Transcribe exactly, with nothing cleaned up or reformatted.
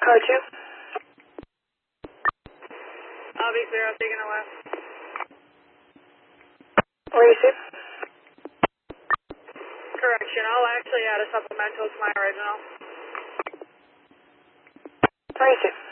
Car two. I'll be clear, I'm taking a left. Where you see? Correction, I'll actually add a supplemental to my original. Where you see?